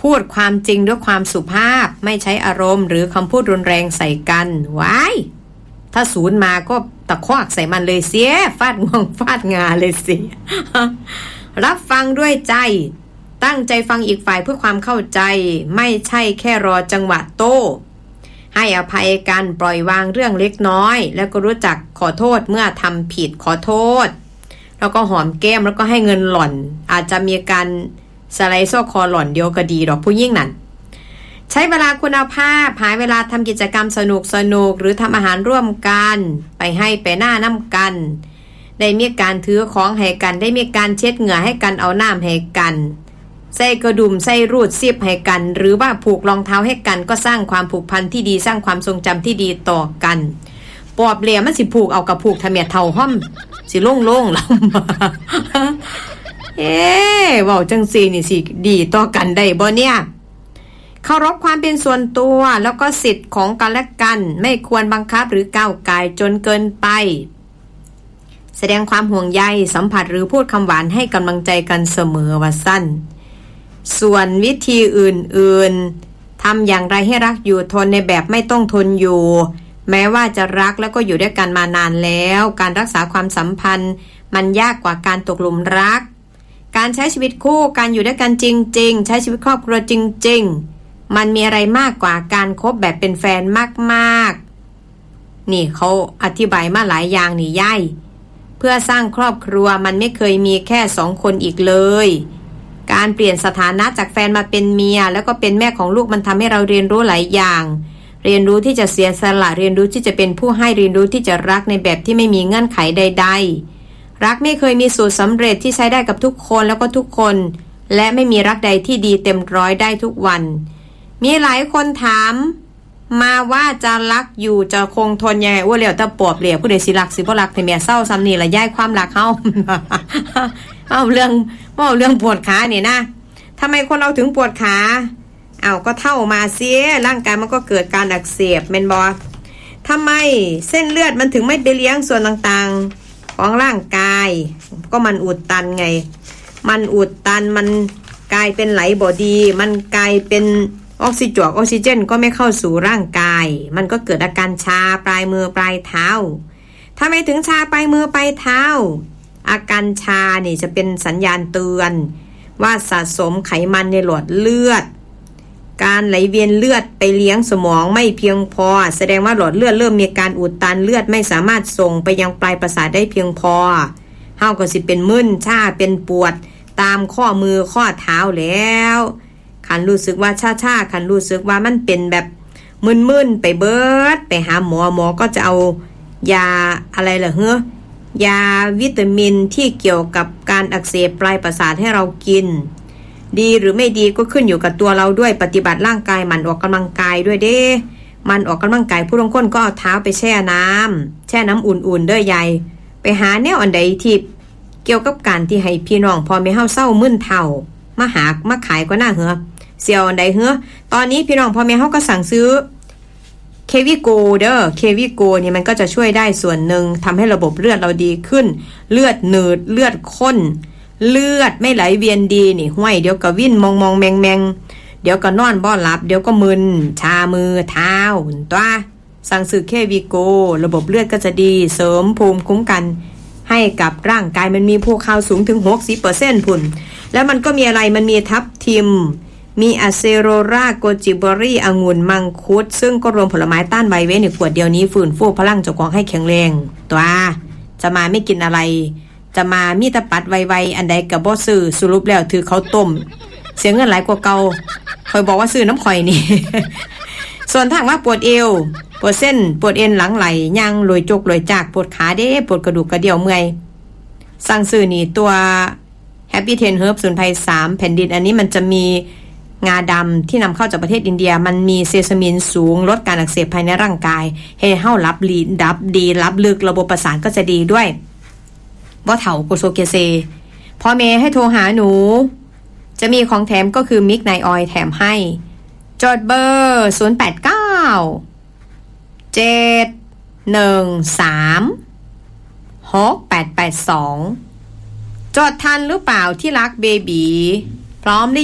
พูดความจริงด้วยความสุภาพไม่ใช้อารมณ์หรือคำพูดรุนแรงใส่กันว้ายถ้าศูนย์มาก็ตะคอกใส่มันเลยเสียฟาดงวงฟาดงาเลยสิ รับฟังด้วยใจตั้งใจฟังอีกฝ่ายเพื่อความเข้าใจไม่ใช่แค่รอจังหวะโต้ให้อภัยกันปล่อยวางเรื่องเล็กน้อยแล้วก็รู้จักขอโทษเมื่อทำผิดขอโทษแล้วก็หอมแก้มแล้วก็ให้เงินหล่อนอาจจะมีการสไลด์โซ่คอหล่อนเดียวก็ดีดอกผู้ยิ่งนั่นใช้เวลาคุณภาพหาเวลาทำกิจกรรมสนุกหรือทำอาหารร่วมกันไปให้ไปหน้าน้ำกันได้มีการถือของให้กันได้มีการเช็ดเหงื่อให้กันเอาน้ำให้กันใส่กระดุมใส่รูดซิบให้กันหรือว่าผูกรองเท้าให้กันก็สร้างความผูกพันที่ดีสร้างความทรงจำที่ดีต่อกันปอบเหลี่ยมันสิผูกเอากับผูกทะเมียเท่าห้อมสิโล่งๆแล้วเว้าจังซี่นี่สิดีต่อกันได้บ่เนี่ยเคารพความเป็นส่วนตัวแล้วก็สิทธิ์ของกันและกันไม่ควรบังคับหรือก้าวก่ายจนเกินไปแสดงความห่วงใยสัมผัสหรือพูดคำหวานให้กำลังใจกันเสมอว่าสั้นส่วนวิธีอื่นๆทำอย่างไรให้รักอยู่ทนในแบบไม่ต้องทนอยู่แม้ว่าจะรักแล้วก็อยู่ด้วยกันมานานแล้วการรักษาความสัมพันธ์มันยากกว่าการตกหลุมรักการใช้ชีวิตคู่การอยู่ด้วยกันจริงๆใช้ชีวิตครอบครัวจริงๆมันมีอะไรมากกว่าการคบแบบเป็นแฟนมากๆนี่เขาอธิบายมาหลายอย่างนี่ย่ายเพื่อสร้างครอบครัวมันไม่เคยมีแค่2 คนอีกเลยการเปลี่ยนสถานะจากแฟนมาเป็นเมียแล้วก็เป็นแม่ของลูกมันทำให้เราเรียนรู้หลายอย่างเรียนรู้ที่จะเสียสละเรียนรู้ที่จะเป็นผู้ให้เรียนรู้ที่จะรักในแบบที่ไม่มีเงื่อนไขใดๆรักไม่เคยมีสูตรสำเร็จที่ใช้ได้กับทุกคนแล้วก็ทุกคนและไม่มีรักใดที่ดีเต็มร้อยได้ทุกวันมีหลายคนถามมาว่าจะรักอยู่จะคงทนยังไงว่าแล้วแต่ปอบเหลี่ยผู้ใดสิรักสิบ่รักแต่แม่เศร้าซ้ำนี่ละย้ายความรักเฮา เอาเรื่องปวดขานี่นะทำไมคนเราถึงปวดขาก็เท่ามาเสียร่างกายมันก็เกิดการอักเสบแม่นบ่ทำไมเส้นเลือดมันถึงไม่ไปเลี้ยงส่วนต่างๆของร่างกายก็มันอุดตันไงมันอุดตันมันกลายเป็นไหลบ่ดีมันกลายเป็นออกซิเจนก็ไม่เข้าสู่ร่างกายมันก็เกิดอาการชาปลายมือปลายเท้าทำไมถึงชาปลายมือปลายเท้าอาการชานี่จะเป็นสัญญาณเตือนว่าสะสมไขมันในหลอดเลือดการไหลเวียนเลือดไปเลี้ยงสมองไม่เพียงพอแสดงว่าหลอดเลือดเริ่มมีการอุดตันเลือดไม่สามารถส่งไปยังปลายประสาทได้เพียงพอเฮาก็สิเป็นมึนชาเป็นปวดตามข้อมือข้อเท้าแล้วคันรู้สึกว่าชาคันรู้สึกว่ามันเป็นแบบมึนๆไปเบิดไปหาหมอก็จะเอายาอะไรล่ะยาวิตามินที่เกี่ยวกับการอักเสบปลายประสาทให้เรากินดีหรือไม่ดีก็ขึ้นอยู่กับตัวเราด้วยปฏิบัติร่างกายมันออกกำลังกายด้วยเด้มันออกกำลังกายผู้ลางคนก็เอาเท้าไปแช่น้ำอุ่นๆเด้อยายไปหาแนวอันใดที่เกี่ยวกับการที่ให้พี่น้องพอไม่เฮาเศร้ามึนเฒ่ามาขายก็น่าเสี่ยวอันใดตอนนี้พี่น้องพอไม่เฮาก็สั่งซื้อเควิโกเด้อเควิโกนี่มันก็จะช่วยได้ส่วนหนึ่งทำให้ระบบเลือดเราดีขึ้นเลือดหนืดเลือดข้นเลือดไม่ไหลเวียนดีนี่ห้วยเดี๋ยวก็วิ่นมองแมงเดี๋ยวก็นอนบ่หลับเดี๋ยวก็มึนชามือเท้าตัวสั่งซื้อเควิโกระบบเลือดก็จะดีเสริมภูมิคุ้มกันให้กับร่างกายมันมีภูเขาสูงถึง 60% พุ่นแล้วมันก็มีอะไรมันมีทับทิมมีอะเซโรราโกจิเบอรี่องุ่นมังคุดซึ่งก็รวมผลไม้ต้านไวรัสในขวดเดียวนี้ฟื้นฟูพลังเจ้าของให้แข็งแรงตัวจะมาไม่กินอะไรจะมามีตะปัดไวๆอันใดกับบ่ซื้อสรุปแล้วถือเขาต้มเสียเงินหลายกว่าเก่าคอยบอกว่าซื้อน้ำข่อยนี่ ส่วนทางว่าปวดเอวปวดเส้นปวดเอ็นหลังไหลย่างลอยจกลอยจากปวดขาเด้ปวดกระดูกกระเดี่ยวเมื่อยสั่งซื้อนี่ตัว Happy 10 Herb สมุนไพร3แผ่นดินอันนี้มันจะมีงาดำที่นำเข้าจากประเทศอินเดียมันมีเซซามินสูงลดการอักเสบภายในร่างกายให้เฮารับดีรับลึกระบบประสาทก็จะดีด้วยบ่เฒ่าโกโซเกเซพ่อแม่ให้โทรหาหนูจะมีของแถมก็คือมิกไนออยล์แถมให้จดเบอร์089-713-6882จดทันหรือเปล่าที่รักเบบีพร้อม